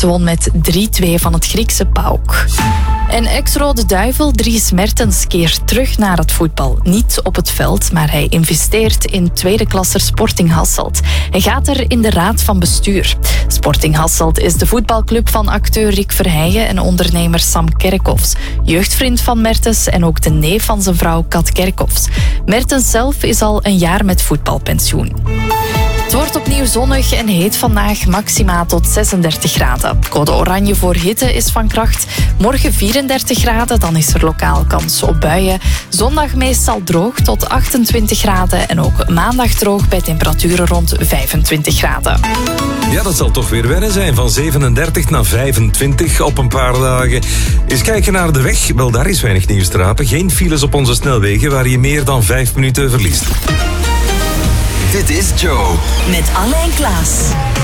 Ze won met 3-2 van het Griekse PAOK. En ex-Rode Duivel Dries Mertens keert terug naar het voetbal. Niet op het veld, maar hij investeert in tweede klasser Sporting Hasselt. Hij gaat er in de raad van bestuur. Sporting Hasselt is de voetbalclub van acteur Rick Verheijen en ondernemer Sam Kerkhoffs. Jeugdvriend van Mertens en ook de neef van zijn vrouw Kat Kerkhoffs. Mertens zelf is al een jaar met voetbalpensioen. Het wordt opnieuw zonnig en heet vandaag, maxima tot 36 graden. Code oranje voor hitte is van kracht. Morgen 34 graden, dan is er lokaal kans op buien. Zondag meestal droog tot 28 graden en ook maandag droog bij temperaturen rond 25 graden. Ja, dat zal toch weer wennen zijn, van 37 naar 25 op een paar dagen. Eens kijken naar de weg. Wel, daar is weinig nieuws te rapen. Geen files op onze snelwegen waar je meer dan 5 minuten verliest. Dit is Joe. Met Alain Klaas.